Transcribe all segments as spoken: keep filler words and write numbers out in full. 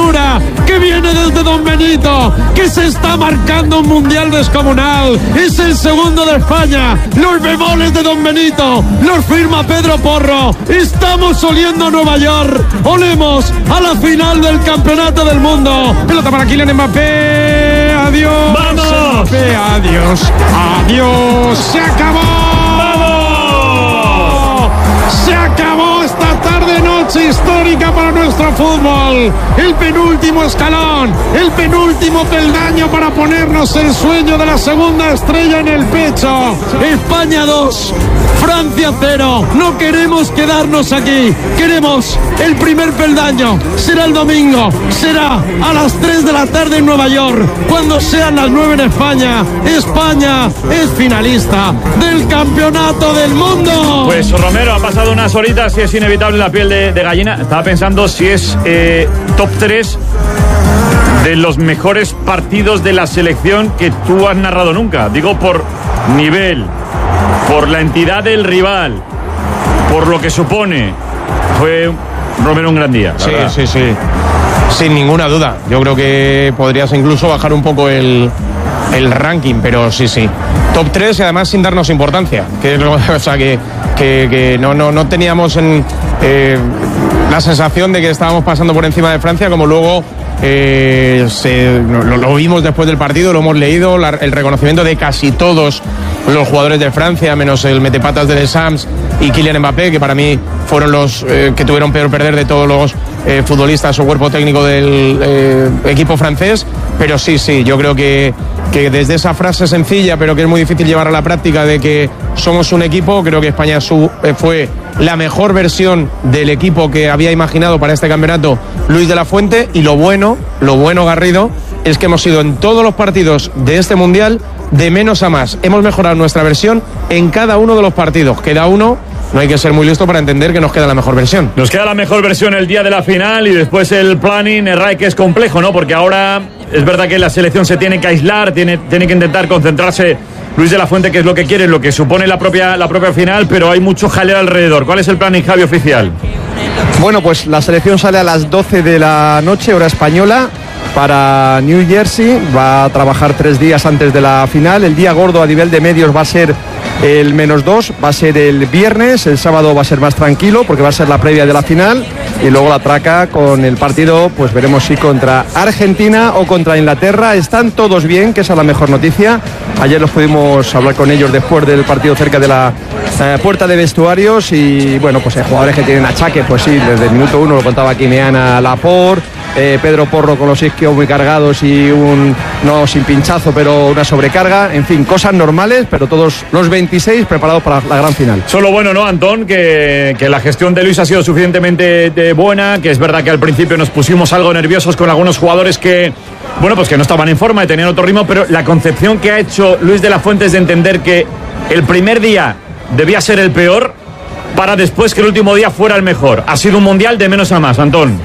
ternura que viene desde Don Benito, que se está marcando un mundial descomunal. Es el segundo de España. Los bemoles de Don Benito los firma Pedro Porro. Estamos oliendo a Nueva York. Olemos a la final del campeonato del mundo. Pelota para Kylian Mbappé. Adiós. ¡Vamos! Mbappé, adiós. Adiós. Se acabó. Se acabó esta tarde noche histórica para nuestro fútbol. El penúltimo escalón, el penúltimo peldaño para ponernos el sueño de la segunda estrella en el pecho. España dos, Francia cero. No queremos quedarnos aquí, queremos el primer peldaño. Será el domingo, será a las tres de la tarde en Nueva York, cuando sean las nueve en España. España es finalista del campeonato del mundo. Pues Romero, ha pasado unas horitas y es inevitable la piel de, de gallina. Estaba pensando si es eh, top tres de los mejores partidos de la selección que tú has narrado nunca. Digo por nivel, por la entidad del rival, por lo que supone. Fue Romero un gran día. Sí, ¿verdad? sí, sí. Sin ninguna duda. Yo creo que podrías incluso bajar un poco el, el ranking, pero sí, sí. Top tres y además sin darnos importancia. Que, o sea, que, que, que no, no, no teníamos en, eh, la sensación de que estábamos pasando por encima de Francia, como luego eh, se, lo, lo vimos después del partido, lo hemos leído, la, el reconocimiento de casi todos los jugadores de Francia, menos el metepatas de Deschamps y Kylian Mbappé, que para mí fueron los eh, que tuvieron peor perder de todos los eh, futbolistas o cuerpo técnico del eh, equipo francés. Pero sí, sí, yo creo que, que desde esa frase sencilla, pero que es muy difícil llevar a la práctica, de que somos un equipo, creo que España su, eh, fue la mejor versión del equipo que había imaginado para este campeonato Luis de la Fuente. Y lo bueno, lo bueno, Garrido, es que hemos ido en todos los partidos de este Mundial de menos a más. Hemos mejorado nuestra versión en cada uno de los partidos. Queda uno, no hay que ser muy listo para entender que nos queda la mejor versión. Nos queda la mejor versión el día de la final y después el planning, el R A I, que es complejo, ¿no? Porque ahora es verdad que la selección se tiene que aislar, tiene, tiene que intentar concentrarse Luis de la Fuente, que es lo que quiere, lo que supone la propia, la propia final, pero hay mucho jaleo alrededor. ¿Cuál es el planning, Javi, oficial? Bueno, pues la selección sale a las doce de la noche, hora española, para New Jersey. Va a trabajar tres días antes de la final. El día gordo a nivel de medios va a ser el menos dos, va a ser el viernes. El sábado va a ser más tranquilo porque va a ser la previa de la final, y luego la traca con el partido, pues veremos si contra Argentina o contra Inglaterra. Están todos bien, que esa es la mejor noticia. Ayer los pudimos hablar con ellos después del partido cerca de la eh, puerta de vestuarios, y bueno, pues hay jugadores que tienen achaque, pues sí, desde el minuto uno lo contaba Quimeana, Laporte, eh, Pedro Porro con los isquios muy cargados y un, no sin pinchazo, pero una sobrecarga, en fin, cosas normales, pero todos los veintiséis preparados para la gran final. Solo bueno, ¿no, Antón? Que, que la gestión de Luis ha sido suficientemente de buena, que es verdad que al principio nos pusimos algo nerviosos con algunos jugadores que, bueno, pues que no estaban en forma y tenían otro ritmo, pero la concepción que ha hecho Luis de la Fuente es de entender que el primer día debía ser el peor para después que el último día fuera el mejor. Ha sido un mundial de menos a más, Antón.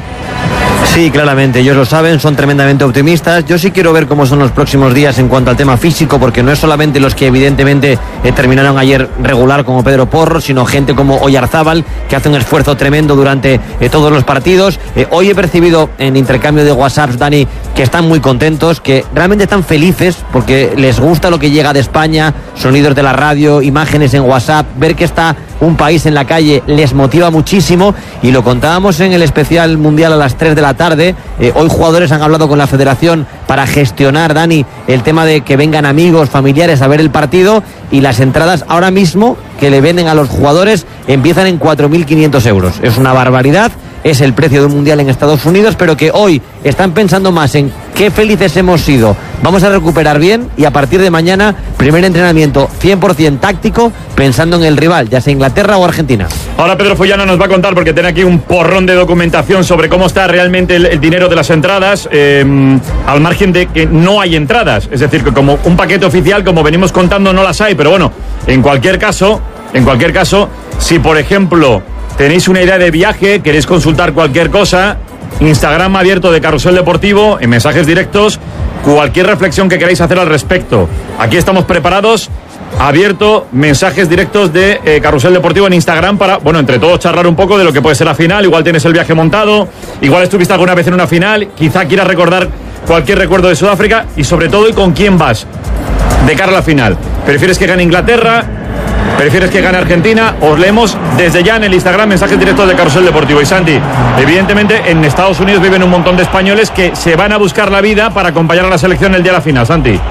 Sí, claramente, ellos lo saben, son tremendamente optimistas. Yo sí quiero ver cómo son los próximos días en cuanto al tema físico, porque no es solamente los que evidentemente eh, terminaron ayer regular como Pedro Porro, sino gente como Oyarzábal, que hace un esfuerzo tremendo durante eh, todos los partidos. Eh, hoy he percibido en intercambio de WhatsApps, Dani, que están muy contentos, que realmente están felices porque les gusta lo que llega de España, sonidos de la radio, imágenes en WhatsApp, ver que está un país en la calle les motiva muchísimo, y lo contábamos en el especial mundial a las tres de la tarde. Eh, hoy jugadores han hablado con la federación para gestionar, Dani, el tema de que vengan amigos, familiares a ver el partido, y las entradas ahora mismo que le venden a los jugadores empiezan en cuatro mil quinientos euros. Es una barbaridad, es el precio de un mundial en Estados Unidos, pero que hoy están pensando más en qué felices hemos sido, vamos a recuperar bien, y a partir de mañana primer entrenamiento cien por ciento táctico, pensando en el rival, ya sea Inglaterra o Argentina. Ahora Pedro Follana nos va a contar, porque tiene aquí un porrón de documentación sobre cómo está realmente el, el dinero de las entradas, eh, al margen de que no hay entradas, es decir, que como un paquete oficial, como venimos contando, no las hay, pero bueno, en cualquier caso, en cualquier caso, si por ejemplo tenéis una idea de viaje, queréis consultar cualquier cosa, Instagram abierto de Carrusel Deportivo, en mensajes directos, cualquier reflexión que queráis hacer al respecto. Aquí estamos preparados abierto mensajes directos de eh, Carrusel Deportivo en Instagram para, bueno, entre todos charlar un poco de lo que puede ser la final. Igual tienes el viaje montado, igual estuviste alguna vez en una final, quizá quieras recordar cualquier recuerdo de Sudáfrica y sobre todo, ¿y con quién vas de cara a la final? ¿Prefieres que gane Inglaterra? ¿Prefieres que gane Argentina? Os leemos desde ya en el Instagram mensajes directos de Carrusel Deportivo. Y Santi, evidentemente en Estados Unidos viven un montón de españoles que se van a buscar la vida para acompañar a la selección el día de la final. Santi.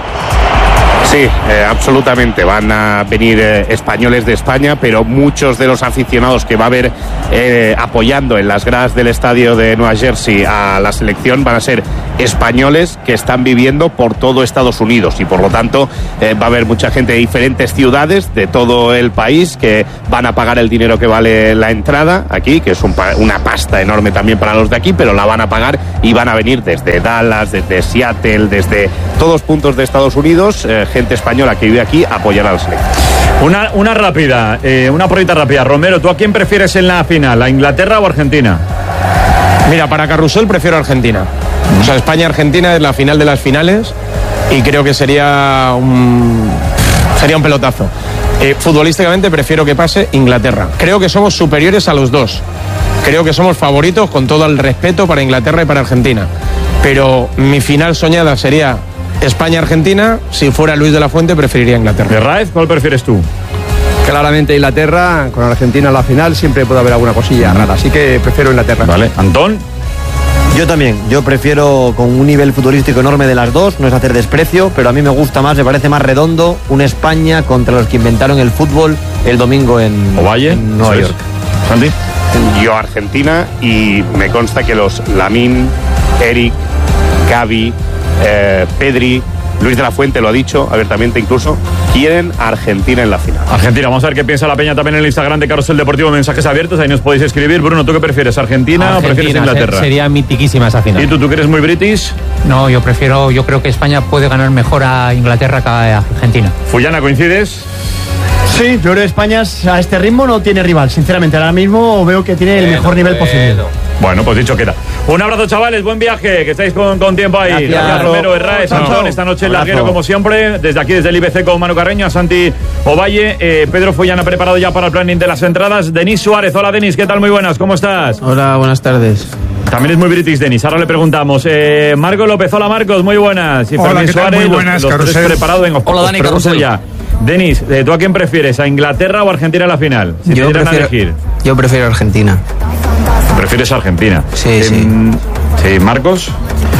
Sí, eh, absolutamente. Van a venir eh, españoles de España, pero muchos de los aficionados que va a haber eh, apoyando en las gradas del estadio de Nueva Jersey a la selección van a ser españoles que están viviendo por todo Estados Unidos y por lo tanto eh, va a haber mucha gente de diferentes ciudades de todo el país que van a pagar el dinero que vale la entrada aquí, que es un pa- una pasta enorme también para los de aquí, pero la van a pagar y van a venir desde Dallas, desde Seattle, desde todos puntos de Estados Unidos, eh, gente española que vive aquí a apoyar a la selección. Una, una rápida, eh, una porrita rápida. Romero, ¿tú a quién prefieres en la final? ¿A Inglaterra o Argentina? Mira, para Carrusel prefiero Argentina. O sea, España-Argentina es la final de las finales y creo que sería un, sería un pelotazo. Eh, futbolísticamente prefiero que pase Inglaterra. Creo que somos superiores a los dos. Creo que somos favoritos con todo el respeto para Inglaterra y para Argentina. Pero mi final soñada sería España-Argentina. Si fuera Luis de la Fuente preferiría Inglaterra. ¿De Raez, cuál prefieres tú? Claramente Inglaterra, con Argentina en la final siempre puede haber alguna cosilla rara, así que prefiero Inglaterra. Vale, Antón. Yo también, yo prefiero con un nivel futbolístico enorme de las dos, no es hacer desprecio, pero a mí me gusta más, me parece más redondo un España contra los que inventaron el fútbol el domingo en, Ovalle, en Nueva York. Santi. Yo Argentina y me consta que los Lamine, Eric, Gavi, eh, Pedri, Luis de la Fuente lo ha dicho abiertamente incluso, quieren a Argentina en la final. Argentina, vamos a ver qué piensa la peña también en el Instagram de Carrusel Deportivo, mensajes abiertos, ahí nos podéis escribir. Bruno, ¿tú qué prefieres, Argentina, Argentina o prefieres Inglaterra? Sería mitiquísima esa final. ¿Y tú, tú que eres muy british? No, yo prefiero, yo creo que España puede ganar mejor a Inglaterra que a Argentina. Fullana, ¿coincides? Sí, yo creo que España a este ritmo no tiene rival, sinceramente. Ahora mismo veo que tiene el mejor nivel posible. Bueno, pues dicho queda. Un abrazo, chavales, buen viaje, que estáis con, con tiempo ahí. Gracias, Gracias Romero, Herráez, chao, Antón, chao. esta noche el Abrazo. larguero como siempre. Desde aquí, desde el I B C con Manu Carreño, a Santi Ovalle, eh, Pedro Fullana preparado ya para el planning de las entradas. Denis Suárez, hola Denis, ¿qué tal? Muy buenas, ¿cómo estás? Hola, buenas tardes. También es muy british, Denis. Ahora le preguntamos. Eh, Marco López, hola Marcos, muy buenas. Y Hola, Fermín ¿qué tal? Suárez, Muy los- buenas, los, tres Carrusel. preparados. Venga, Hola, os Dani, pregunto Carrusel. ya. Denis, eh, ¿tú a quién prefieres? ¿A Inglaterra o Argentina en la final? Si Yo te dieran a prefiero, elegir. yo prefiero Argentina. ¿Prefieres a Argentina? Sí, sí. Sí, Marcos.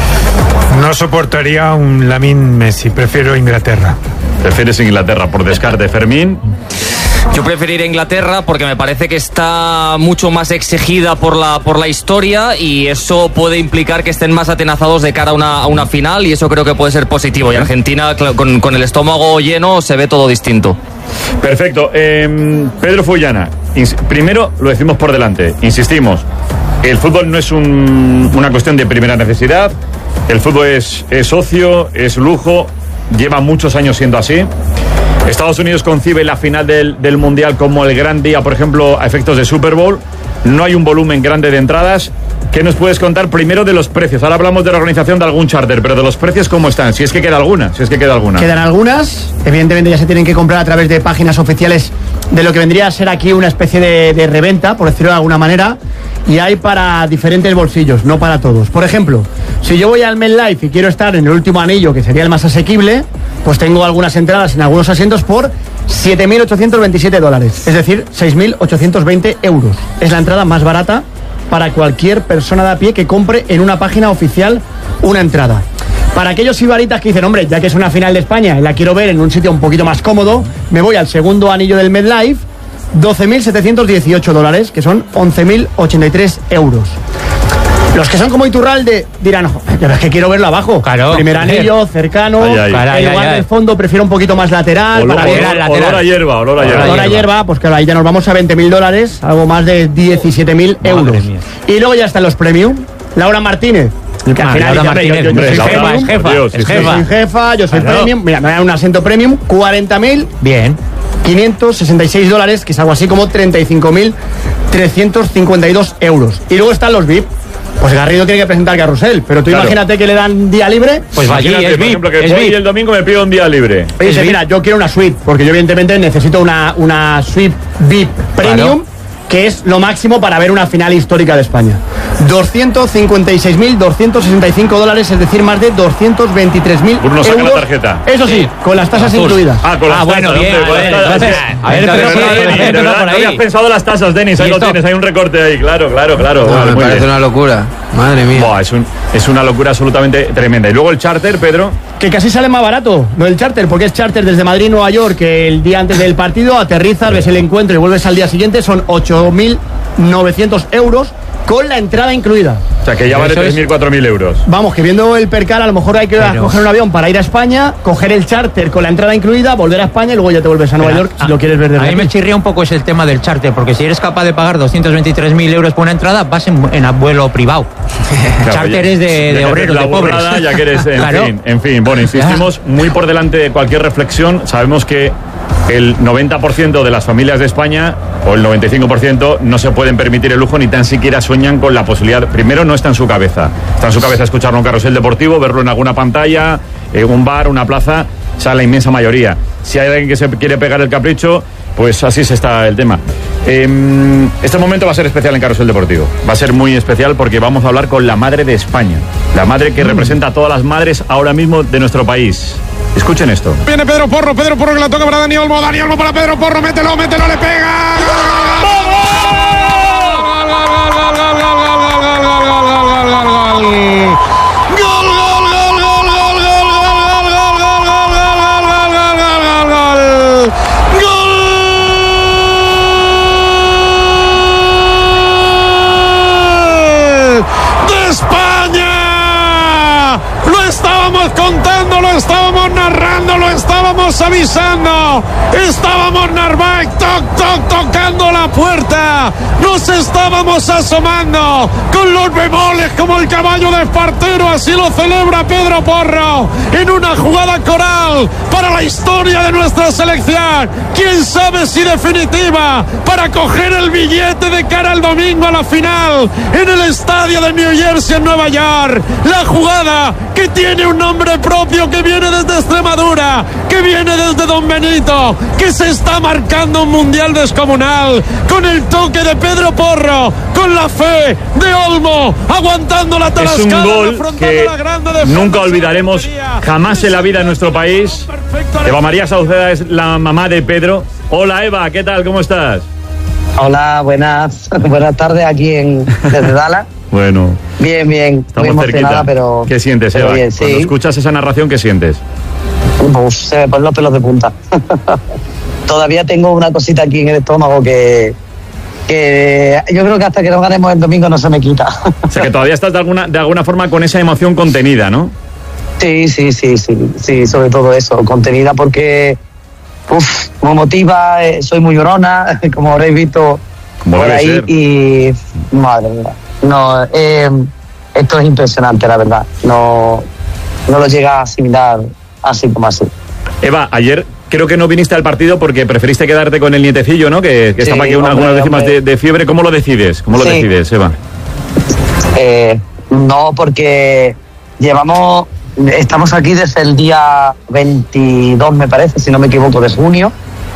No soportaría un Lamine Messi, prefiero Inglaterra. Prefieres Inglaterra por descarte. Fermín. Yo preferiría Inglaterra porque me parece que está mucho más exigida por la, por la historia y eso puede implicar que estén más atenazados de cara a una, a una final y eso creo que puede ser positivo. Y Argentina, cl- con, con el estómago lleno, se ve todo distinto. Perfecto. Eh, Pedro Fullana. ins- Primero lo decimos por delante. Insistimos. El fútbol no es un- una cuestión de primera necesidad. El fútbol es, es ocio, es lujo. Lleva muchos años siendo así. Estados Unidos concibe la final del, del Mundial como el gran día, por ejemplo, a efectos de Super Bowl. No hay un volumen grande de entradas. ¿Qué nos puedes contar primero de los precios? Ahora hablamos de la organización de algún charter, pero de los precios, ¿cómo están? Si es que queda alguna, si es que queda alguna. Quedan algunas, evidentemente ya se tienen que comprar a través de páginas oficiales de lo que vendría a ser aquí una especie de, de reventa, por decirlo de alguna manera, y hay para diferentes bolsillos, no para todos. Por ejemplo, si yo voy al MetLife y quiero estar en el último anillo, que sería el más asequible, pues tengo algunas entradas en algunos asientos por siete mil ochocientos veintisiete dólares, es decir, seis mil ochocientos veinte euros. Es la entrada más barata para cualquier persona de a pie que compre en una página oficial una entrada. Para aquellos ibaritas que dicen, hombre, ya que es una final de España y la quiero ver en un sitio un poquito más cómodo, me voy al segundo anillo del MetLife, doce mil setecientos dieciocho dólares, que son once mil ochenta y tres euros. Los que son como Iturralde dirán, "Ojo, pero es que quiero verlo abajo. Claro. Primer anillo, cercano, Ay, ay. Ay, en ay, lugar ay. del fondo prefiero un poquito más lateral. Olor, para olor- ver lateral. olor a hierba, olor a hierba. Ahora hierba, pues claro, ahí ya nos vamos a veinte mil dólares, algo más de diecisiete mil Madre euros. mía. Y luego ya están los premium. Laura Martínez. Que al Ah, final Laura dice, hombre, yo- Martínez, yo- yo hombre, soy Laura, premium, es jefa, Dios, es sí, sí. yo jefa. soy jefa, yo soy Claro. premium. Mira, me dan un asiento premium, cuarenta mil Bien. quinientos sesenta y seis dólares, que es algo así como treinta y cinco mil trescientos cincuenta y dos euros. Y luego están los V I P. Pues Garrido tiene que presentar carrusel, pero tú Claro. imagínate que le dan día libre. Pues allí, Imagínate, es por V I P, ejemplo, que es voy V I P. el domingo me pido un día libre. Y dice, mira, yo quiero una suite, porque yo evidentemente necesito una, una suite V I P Premium, que es lo máximo para ver una final histórica de España. doscientos cincuenta y seis mil doscientos sesenta y cinco dólares, es decir, más de doscientos veintitrés mil Bruno, euros. saca la tarjeta. Eso sí, con las tasas Azul. incluidas. Ah, con las Ah, bueno, tasas, bien, hombre, con a ver, las tasas. entonces, Es que- a ver, de pero verdad, sí, Denis, a ver, de empezó verdad, por no ahí. habías pensado las tasas, Denis, ahí lo Listo. tienes, hay un recorte ahí, claro, claro, claro. No, Vale, me muy parece bien. una locura. Madre mía. Buah, es, un- es una locura absolutamente tremenda. Y luego el charter, Pedro. Que casi sale más barato, lo del charter, porque es charter desde Madrid, Nueva York, que el día antes del partido aterrizas, ves el encuentro y vuelves al día siguiente, son ocho mil novecientos euros con la entrada incluida. O sea, que ya vale Eso es- tres mil, cuatro mil euros. Vamos, que viendo el percal, a lo mejor hay que Pero- coger un avión para ir a España, coger el charter con la entrada incluida, volver a España y luego ya te vuelves a Nueva Pero York a- si lo quieres ver desde A mí me aquí. chirría un poco ese tema del charter, porque si eres capaz de pagar doscientos veintitrés mil euros por una entrada, vas en, en vuelo privado. Claro, charter ya- es de, de ya que obreros, la de pobres. burrada, Ya que eres, en Claro. fin, en fin. Bueno, insistimos muy por delante de cualquier reflexión. Sabemos que el noventa por ciento de las familias de España, o el noventa y cinco por ciento, no se pueden permitir el lujo ni tan siquiera sueñan con la posibilidad. Primero, no está en su cabeza. Está en su cabeza escucharlo en un carrusel deportivo, verlo en alguna pantalla, en un bar, una plaza. O sea, la inmensa mayoría. Si hay alguien que se quiere pegar el capricho, pues así se está el tema. Eh, este momento va a ser especial en Carrusel Deportivo. Va a ser muy especial porque vamos a hablar con la madre de España. La madre que representa a todas las madres ahora mismo de nuestro país. Escuchen esto. Viene Pedro Porro, Pedro Porro que la toca para Dani Olmo, Dani Olmo para Pedro Porro, mételo, mételo, le pega. de España. Lo estábamos contando, lo estábamos narrando, lo estábamos avisando. Estábamos Narváez, toc, toc, tocando la puerta. Nos estábamos asomando con los bemoles como el caballo de Espartero. Así lo celebra Pedro Porro en una jugada coral para la historia de nuestra selección. Quién sabe si definitiva para coger el billete de cara al domingo a la final en el estadio de New Jersey en Nueva York. La jugada que tiene un nombre propio, que viene desde Extremadura, que viene desde Don Benito, que se está marcando un mundial descomunal con el toque de Pedro Porro, con la fe de Olmo, aguantando la Es tarascada, un gol afrontando que la grande defensa. nunca olvidaremos jamás en la vida en nuestro país. Eva María Sauceda es la mamá de Pedro. Hola Eva, ¿qué tal? ¿Cómo estás? Hola, buenas, buenas tardes aquí en, desde Dallas. Bueno, Bien, bien, estamos muy emocionada, cerquita. pero... ¿Qué sientes, pero Eva? bien, Cuando sí. escuchas esa narración, ¿qué sientes? Uf, se me ponen los pelos de punta. Todavía tengo una cosita aquí en el estómago que, que yo creo que hasta que no ganemos el domingo no se me quita. O sea, que todavía estás de alguna, de alguna forma con esa emoción contenida, ¿no? Sí, sí, sí, sí, sí, sobre todo eso, contenida porque uf, me motiva, eh, soy muy llorona, como habréis visto Como por debe ahí, ser. y madre mía, no, eh, esto es impresionante, la verdad, no, no lo llega a asimilar así como así. Eva, ayer creo que no viniste al partido porque preferiste quedarte con el nietecillo, ¿no? Que, que Sí, estaba aquí una, hombre, algunas décimas hombre. de, de fiebre. ¿Cómo lo decides? ¿Cómo lo Sí. decides, Eva? Eh, no, porque llevamos, estamos aquí desde el día veintidós, me parece, si no me equivoco, de junio.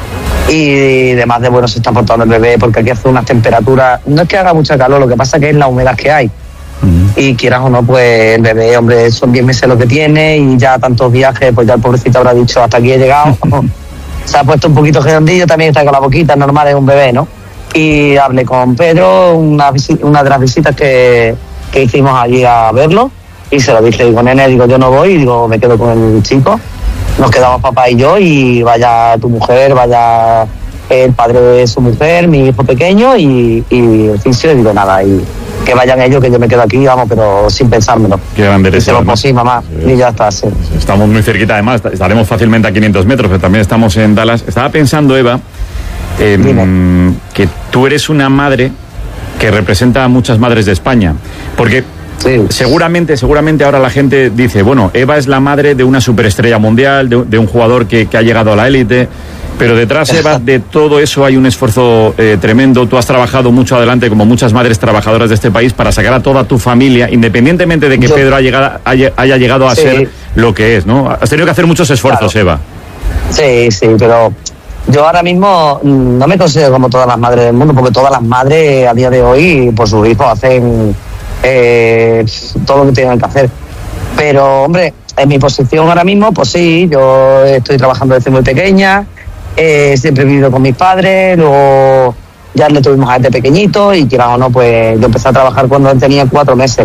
Y además de bueno se está portando el bebé porque aquí hace unas temperaturas, no es que haga mucha calor, lo que pasa que es la humedad que hay. Y quieras o no, pues el bebé, hombre, son diez meses lo que tiene y ya tantos viajes, pues ya el pobrecito habrá dicho hasta aquí he llegado. Se ha puesto un poquito redondillo, también está con la boquita, normal, es un bebé, ¿no? Y hablé con Pedro, una, visi- una de las visitas que, que hicimos allí a verlo, y se lo dije, digo, nene, digo, yo no voy, y digo, me quedo con el chico. Nos quedamos papá y yo, y vaya tu mujer, vaya el padre de su mujer, mi hijo pequeño, y, y el fisio, y digo, nada, y que vayan ellos, que yo me quedo aquí, vamos, pero sin pensármelo. Qué grande Y eres, se lo Eva, pues sí, mamá, y ya está, sí. Estamos muy cerquita, además, estaremos fácilmente a quinientos metros, pero también estamos en Dallas. Estaba pensando, Eva, eh, que tú eres una madre que representa a muchas madres de España, porque sí. seguramente, seguramente ahora la gente dice, bueno, Eva es la madre de una superestrella mundial, de, de un jugador que, que ha llegado a la élite, Pero detrás, Eva, de todo eso hay un esfuerzo eh, tremendo. Tú has trabajado mucho adelante, como muchas madres trabajadoras de este país, para sacar a toda tu familia, independientemente de que Yo, Pedro haya llegado, haya, haya llegado a sí. ser lo que es, ¿no? Has tenido que hacer muchos esfuerzos, claro. Eva. Sí, sí, pero yo ahora mismo no me considero como todas las madres del mundo, porque todas las madres a día de hoy, por sus hijos, hacen eh, todo lo que tienen que hacer. Pero, hombre, en mi posición ahora mismo, pues sí, yo estoy trabajando desde muy pequeña. Eh, siempre he vivido con mis padres, luego ya le tuvimos a este pequeñito y quieras o no, pues yo empecé a trabajar cuando él tenía cuatro meses.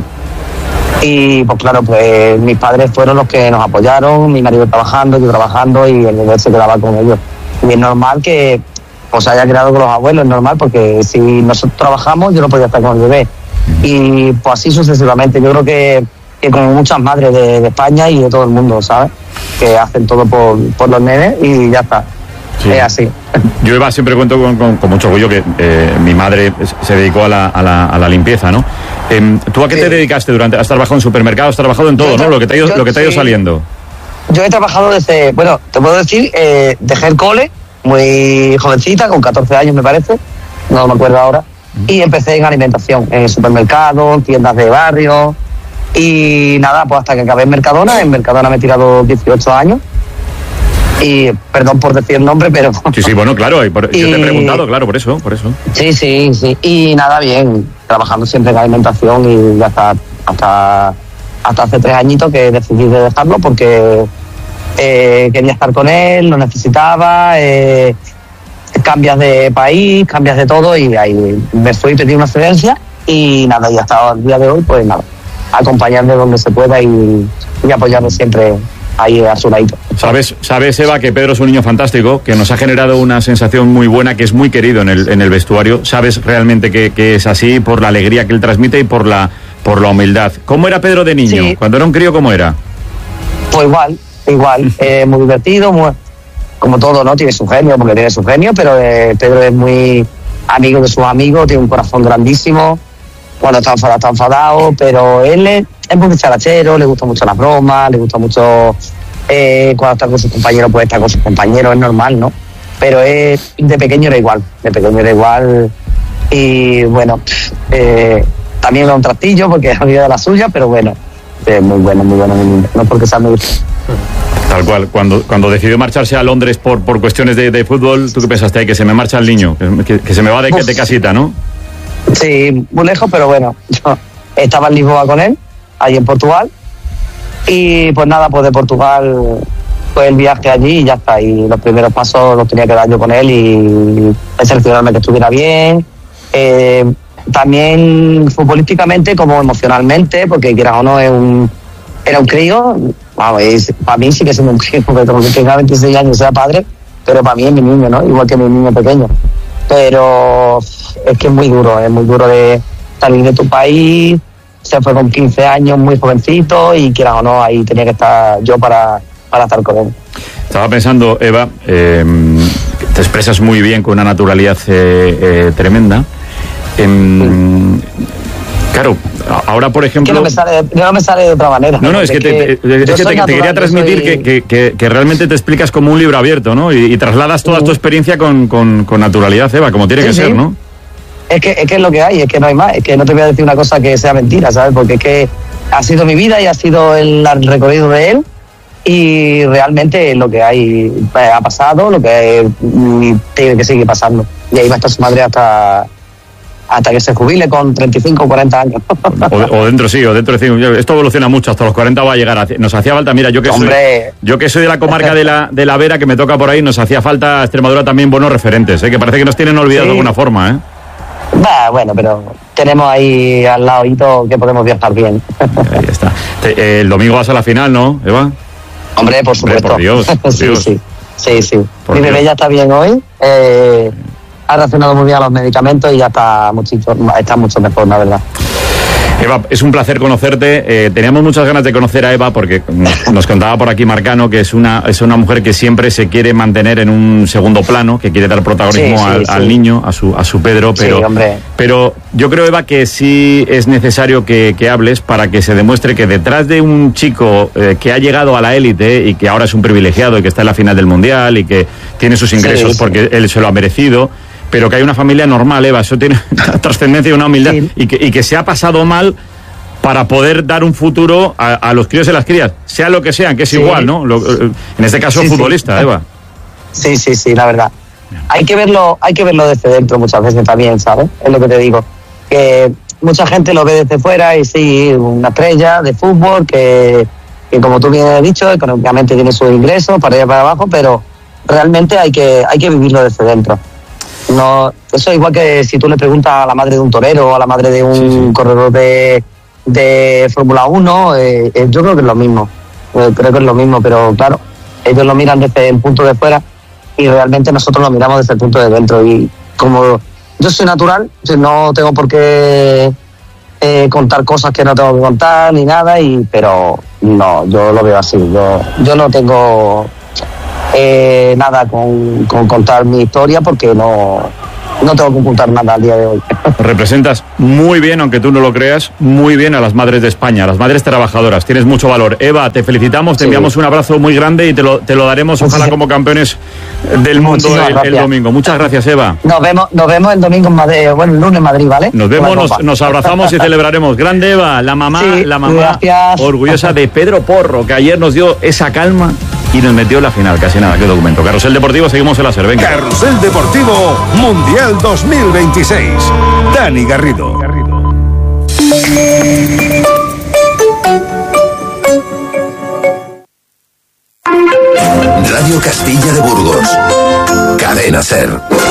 Y pues claro, pues mis padres fueron los que nos apoyaron, mi marido trabajando, yo trabajando y el bebé se quedaba con ellos. Y es normal que pues haya quedado con los abuelos, es normal, porque si nosotros trabajamos yo no podía estar con el bebé. Y pues así sucesivamente, yo creo que, que como muchas madres de, de España y de todo el mundo, ¿sabes? Que hacen todo por, por los nenes y ya está. Sí. Es así. Yo, Eva, siempre cuento con, con, con mucho orgullo que eh, mi madre se dedicó a la, a la, a la limpieza, ¿no? Eh, ¿Tú a qué sí. te dedicaste durante? ¿Has trabajado en supermercados? ¿Has trabajado en todo, yo, no? Lo que te ha ido, yo, lo que te ha ido sí. saliendo. Yo he trabajado desde, bueno, te puedo decir, eh, dejé el cole muy jovencita, con catorce años me parece, no me acuerdo ahora, mm. y empecé en alimentación, en supermercados, tiendas de barrio, y nada, pues hasta que acabé en Mercadona. En Mercadona me he tirado dieciocho años. Y perdón por decir el nombre, pero sí, sí, bueno, claro, y por, y, yo te he preguntado, claro, por eso, por eso. Sí, sí, sí, y nada, bien, trabajando siempre en alimentación y hasta hasta hasta hace tres añitos que decidí de dejarlo porque eh, quería estar con él, lo necesitaba, eh, cambias de país, cambias de todo y ahí me fui y pedí una excedencia y nada, y hasta el día de hoy, pues nada, acompañarle donde se pueda y, y apoyarle siempre ahí a su ladito. Sabes, sabes, Eva, que Pedro es un niño fantástico, que nos ha generado una sensación muy buena, que es muy querido en el, en el vestuario. Sabes realmente que, que es así por la alegría que él transmite y por la, por la humildad. ¿Cómo era Pedro de niño? Sí. Cuando era un crío, ¿cómo era? Pues igual, igual. eh, muy divertido, muy, como todo, ¿no? Tiene su genio, porque tiene su genio, pero eh, Pedro es muy amigo de sus amigos, tiene un corazón grandísimo. Cuando está enfadado, está enfadado, pero él es, es muy charachero, le gusta mucho las bromas, le gusta mucho eh, cuando está con sus compañeros, pues estar con sus compañeros, es normal, ¿no? Pero es, de pequeño era igual, de pequeño era igual y bueno, eh, también era un trastillo porque había de la suya, pero bueno, es muy bueno, muy bueno, muy bueno, no porque sea muy... Tal cual, cuando, cuando decidió marcharse a Londres por, por cuestiones de, de fútbol, ¿tú qué pensaste? Ay, que se me marcha el niño, que, que se me va de, de casita, ¿no? Sí, muy lejos, pero bueno, yo estaba en Lisboa con él, allí en Portugal, y pues nada, pues de Portugal fue el viaje allí y ya está, y los primeros pasos los tenía que dar yo con él y cerciorarme que estuviera bien, eh, también futbolísticamente como emocionalmente, porque quieras o no, es un, era un crío, vamos, es, para mí sí que es un crío, porque tenga veintiséis años y sea padre, pero para mí es mi niño, ¿no? Igual que mi niño pequeño. Pero es que es muy duro, es muy duro de salir de tu país, se fue con quince años, muy jovencito, y quieras o no, ahí tenía que estar yo para, para estar con él. Estaba pensando, Eva, eh, te expresas muy bien con una naturalidad eh, eh, tremenda. Eh, sí. Claro, ahora por ejemplo... Que no me sale, no me sale de otra manera. No, no, es que, te, es que te, te quería transmitir soy... que, que, que realmente te explicas como un libro abierto, ¿no? Y, y trasladas toda uh-huh. tu experiencia con, con, con naturalidad, Eva, como tiene sí, que sí. ser, ¿no? Es que, es que es lo que hay, es que no hay más, es que no te voy a decir una cosa que sea mentira, ¿sabes? Porque es que ha sido mi vida y ha sido el, el recorrido de él y realmente lo que hay pues, ha pasado, lo que tiene que seguir pasando. Y ahí va a estar su madre hasta... hasta que se jubile con treinta y cinco o cuarenta años. O, o dentro sí, o dentro de... Esto evoluciona mucho, hasta los cuarenta va a llegar. A, nos hacía falta, mira, yo que, soy, yo que soy de la comarca de la, de la Vera, que me toca por ahí, nos hacía falta a Extremadura también buenos referentes, ¿eh? Que parece que nos tienen olvidados sí. de alguna forma, ¿eh? Bah, bueno, pero tenemos ahí al lado que podemos viajar bien. Ahí está. Te, eh, el domingo vas a la final, ¿no, Eva? Hombre, por supuesto. Hombre, por Dios, por sí, Dios. sí, sí, sí. Mi bebé ya está bien hoy. Eh... ha reaccionado muy bien a los medicamentos y ya está mucho, está mucho mejor, la verdad. Eva, es un placer conocerte. Eh, teníamos muchas ganas de conocer a Eva porque nos, nos contaba por aquí Marcano que es una es una mujer que siempre se quiere mantener en un segundo plano, que quiere dar protagonismo sí, sí, al, sí. al niño, a su a su Pedro, pero, sí, hombre. pero yo creo, Eva, que sí es necesario que, que hables para que se demuestre que detrás de un chico eh, que ha llegado a la élite y que ahora es un privilegiado y que está en la final del Mundial y que tiene sus ingresos sí, sí. porque él se lo ha merecido, pero que hay una familia normal, Eva, eso tiene una trascendencia y una humildad, sí. y, que, y que se ha pasado mal para poder dar un futuro a, a los críos y las crías, sea lo que sean, que es sí. igual, ¿no? Lo, en este caso, sí, futbolista, sí. Eva. Sí, sí, sí, la verdad. Hay que verlo, hay que verlo desde dentro muchas veces también, ¿sabes? Es lo que te digo. Que mucha gente lo ve desde fuera y sí, una estrella de fútbol que, que como tú bien has dicho, económicamente tiene sus ingresos para allá para abajo, pero realmente hay que, hay que vivirlo desde dentro. No, eso es igual que si tú le preguntas a la madre de un torero o a la madre de un sí, sí. corredor de, de Fórmula uno, eh, eh, yo creo que es lo mismo. Eh, creo que es lo mismo, pero claro, ellos lo miran desde el punto de fuera y realmente nosotros lo miramos desde el punto de dentro. Y como yo soy natural, no tengo por qué eh, contar cosas que no tengo que contar ni nada, y pero no, yo lo veo así. Yo, yo no tengo... Eh, nada con, con contar mi historia porque no, no tengo que ocultar nada al día de hoy. Representas muy bien, aunque tú no lo creas, muy bien a las madres de España, a las madres trabajadoras. Tienes mucho valor. Eva, te felicitamos, te sí. enviamos un abrazo muy grande y te lo, te lo daremos, ojalá, sí. como campeones del mundo el, el domingo. Muchas gracias, Eva. Nos vemos, nos vemos el domingo en Madrid, bueno, el lunes en Madrid, ¿vale? Nos vemos, nos, nos abrazamos y celebraremos. Grande Eva, la mamá, sí, la mamá gracias. Orgullosa de Pedro Porro, que ayer nos dio esa calma y nos metió en la final, casi nada, qué documento. Carrusel Deportivo, seguimos en la SER, venga. Carrusel Deportivo Mundial dos mil veintiséis. Dani Garrido. Radio Castilla de Burgos. Cadena SER.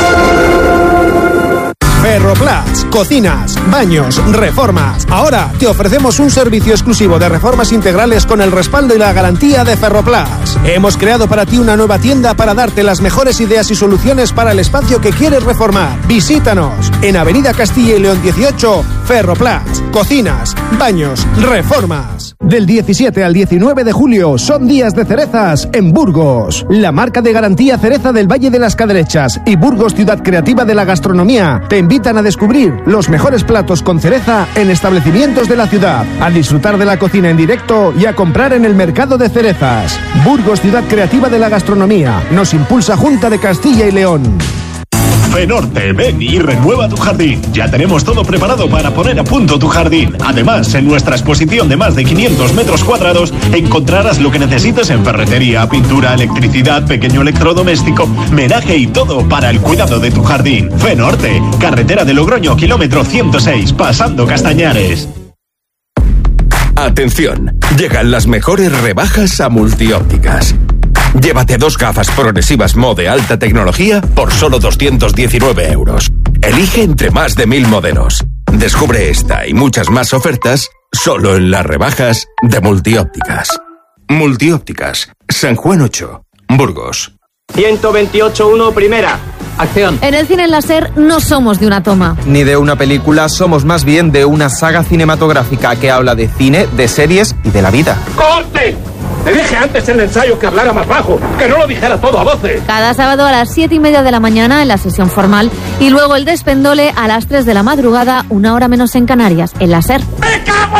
Ferroplas, cocinas, baños, reformas. Ahora te ofrecemos un servicio exclusivo de reformas integrales con el respaldo y la garantía de Ferroplas. Hemos creado para ti una nueva tienda para darte las mejores ideas y soluciones para el espacio que quieres reformar. Visítanos en Avenida Castilla y León dieciocho, Ferroplas, cocinas, baños, reformas. Del diecisiete al diecinueve de julio son días de cerezas en Burgos. La marca de garantía Cereza del Valle de las Cadrechas y Burgos Ciudad Creativa de la Gastronomía te invitan a descubrir los mejores platos con cereza en establecimientos de la ciudad, a disfrutar de la cocina en directo y a comprar en el mercado de cerezas. Burgos Ciudad Creativa de la Gastronomía. Nos impulsa Junta de Castilla y León. Fenorte, ven y renueva tu jardín. Ya tenemos todo preparado para poner a punto tu jardín. Además, en nuestra exposición de más de quinientos metros cuadrados encontrarás lo que necesites en ferretería, pintura, electricidad, pequeño electrodoméstico, menaje y todo para el cuidado de tu jardín. Fenorte, carretera de Logroño, kilómetro ciento seis, pasando Castañares. Atención, llegan las mejores rebajas a Multiópticas. Llévate dos gafas progresivas Mo de alta tecnología por solo doscientos diecinueve euros. Elige entre más de mil modelos. Descubre esta y muchas más ofertas solo en las rebajas de Multiópticas. Multiópticas, San Juan ocho, Burgos. ciento veintiocho uno, primera. Acción. En el cine en la SER no somos de una toma. Ni de una película, somos más bien de una saga cinematográfica que habla de cine, de series y de la vida. ¡Corte! Te dije antes en el ensayo que hablara más bajo, que no lo dijera todo a voces. Cada sábado a las siete y media de la mañana en la sesión formal y luego el despendole a las tres de la madrugada, una hora menos en Canarias, en la SER.